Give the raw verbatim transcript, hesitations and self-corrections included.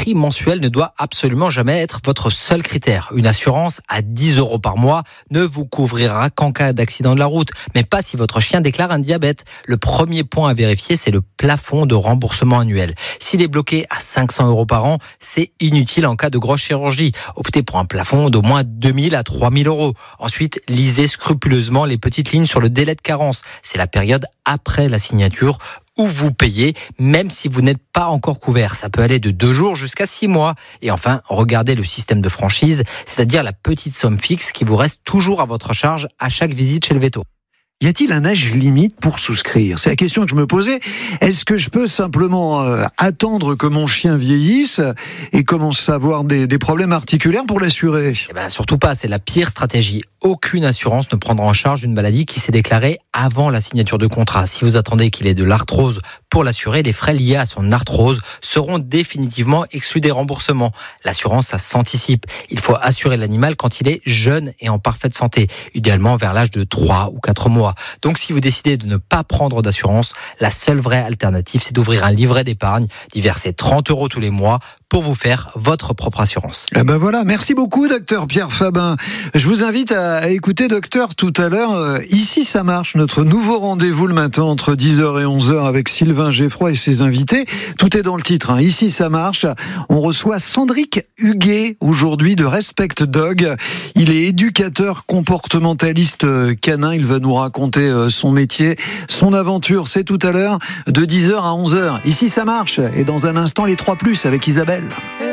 prix mensuel ne doit absolument jamais être votre seul critère. Une assurance à dix euros par mois ne vous couvrira qu'en cas d'accident de la route, mais pas si votre chien déclare un diabète. Le premier point à vérifier, c'est le plafond de remboursement annuel. S'il est bloqué à cinq cents euros par an, c'est inutile en cas de grosse chirurgie. Optez pour un plafond d'au moins deux mille à trois mille euros. Ensuite, lisez scrupuleusement les petites lignes sur le délai de carence. C'est la période après la signature où vous payez, même si vous n'êtes pas encore couvert. Ça peut aller de deux jours jusqu'à six mois. Et enfin, regardez le système de franchise, c'est-à-dire la petite somme fixe qui vous reste toujours à votre charge à chaque visite chez le véto. Y a-t-il un âge limite pour souscrire ? C'est la question que je me posais. Est-ce que je peux simplement euh, attendre que mon chien vieillisse et commence à avoir des, des problèmes articulaires pour l'assurer ? Eh ben, surtout pas, c'est la pire stratégie. Aucune assurance ne prendra en charge une maladie qui s'est déclarée avant la signature de contrat. Si vous attendez qu'il ait de l'arthrose pour l'assurer, les frais liés à son arthrose seront définitivement exclus des remboursements. L'assurance, ça s'anticipe. Il faut assurer l'animal quand il est jeune et en parfaite santé, idéalement vers l'âge de trois ou quatre mois. Donc si vous décidez de ne pas prendre d'assurance, la seule vraie alternative, c'est d'ouvrir un livret d'épargne, d'y verser trente euros tous les mois pour vous faire votre propre assurance. Eh ben voilà, merci beaucoup docteur Pierre Fabin. Je vous invite à écouter docteur tout à l'heure. Euh, ici ça marche, notre nouveau rendez-vous le matin entre dix heures et onze heures avec Sylvain Geffroy et ses invités. Tout est dans le titre, hein. Ici ça marche. On reçoit Sandrick Huguet aujourd'hui de Respect Dog. Il est éducateur comportementaliste canin. Il va nous raconter son métier, son aventure. C'est tout à l'heure de dix heures à onze heures. Ici ça marche. Et dans un instant les trois plus avec Isabelle.